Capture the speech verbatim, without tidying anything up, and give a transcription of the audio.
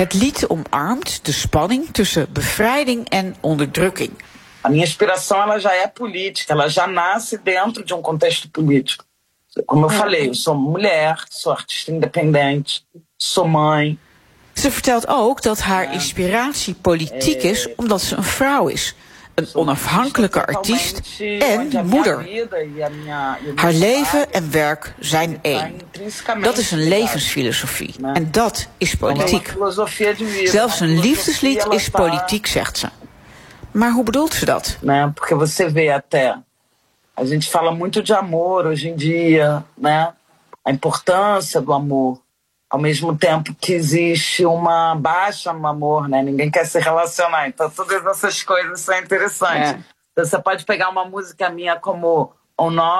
Het lied omarmt de spanning tussen bevrijding en onderdrukking. A minha inspiração ela já é política, ela já nasce dentro de um contexto político. Como eu falei, eu sou mulher, sou artista independente, sou mãe. Ze vertelt ook dat haar inspiratie politiek is omdat ze een vrouw is. Een onafhankelijke artiest en moeder. Haar leven en werk zijn één. Dat is een levensfilosofie. En dat is politiek. Zelfs een liefdeslied is politiek, zegt ze. Maar hoe bedoelt ze dat? Né? Porque você vê até, a gente fala muito de amor hoje em dia, né? A importância do amor. Ao mesmo tempo que existe uma baixa no amor, né? Ninguém quer se relacionar. Então todas essas coisas são interessantes. É. Então, você pode pegar uma música minha como O Nó